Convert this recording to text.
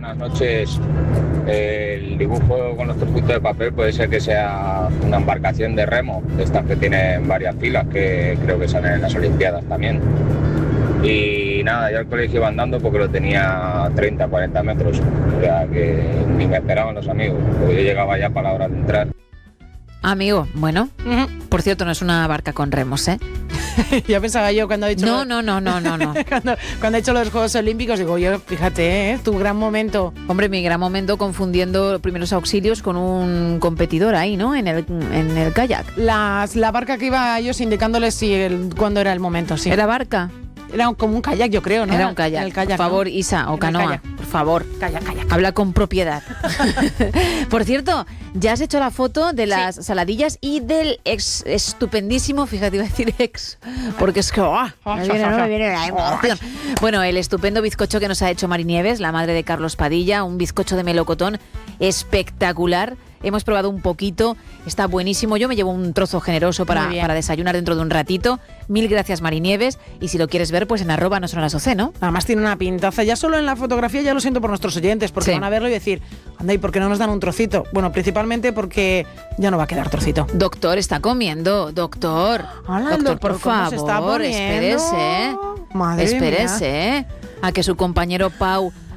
buenas noches. El dibujo con los trocitos de papel puede ser que sea una embarcación de remo, de estas que tienen varias filas, que creo que salen en las Olimpiadas también. Y nada, yo al colegio iba andando porque lo tenía 30, 40 metros, o sea que ni me esperaban los amigos, porque yo llegaba ya para la hora de entrar. Amigo, bueno, por cierto, no es una barca con remos, ¿eh? Ya pensaba yo cuando he dicho... No. cuando he hecho los Juegos Olímpicos, digo yo, fíjate, tu gran momento. Hombre, mi gran momento confundiendo primeros auxilios con un competidor ahí, ¿no? En el kayak. La barca que iba ellos indicándoles cuándo era el momento, sí. ¿Era barca? Era como un kayak, yo creo, ¿no? Era un kayak. El kayak, por favor, ¿no? Isa, o canoa, por favor. Kayak. Habla con propiedad. Por cierto, ya has hecho la foto de las saladillas y del estupendísimo, fíjate, iba a decir porque es que me viene la emoción. Bueno, el estupendo bizcocho que nos ha hecho Mari Nieves, la madre de Carlos Padilla, un bizcocho de melocotón espectacular. Hemos probado un poquito, está buenísimo. Yo me llevo un trozo generoso para desayunar dentro de un ratito. Mil gracias, Mari Nieves. Y si lo quieres ver, pues en @nosonolasoc, ¿no? Además tiene una pintaza. Ya solo en la fotografía ya lo siento por nuestros oyentes, porque van a verlo y decir, anda, ¿y por qué no nos dan un trocito? Bueno, principalmente porque ya no va a quedar trocito. Doctor, está comiendo. Doctor. Hola, doctor, por favor, espérese. Madre espérese, mía. a que su compañero Pau